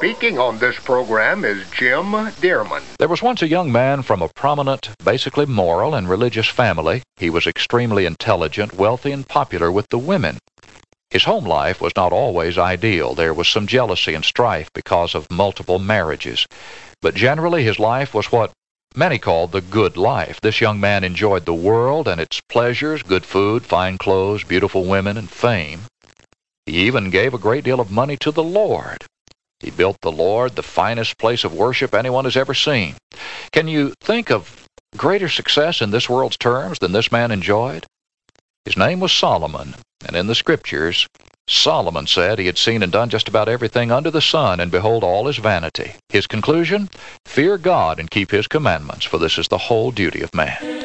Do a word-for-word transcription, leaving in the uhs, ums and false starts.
Speaking on this program is Jim Dearman. There was once a young man from a prominent, basically moral and religious family. He was extremely intelligent, wealthy, and popular with the women. His home life was not always ideal. There was some jealousy and strife because of multiple marriages. But generally his life was what many called the good life. This young man enjoyed the world and its pleasures, good food, fine clothes, beautiful women, and fame. He even gave a great deal of money to the Lord. He built the Lord the finest place of worship anyone has ever seen. Can you think of greater success in this world's terms than this man enjoyed? His name was Solomon, and in the Scriptures, Solomon said he had seen and done just about everything under the sun, and behold, all is vanity. His conclusion? Fear God and keep His commandments, for this is the whole duty of man.